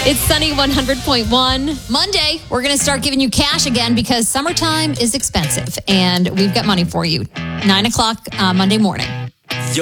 It's Sunny 100.1. Monday, we're going to start giving you cash again because summertime is expensive, and we've got money for you. 9 o'clock Monday morning.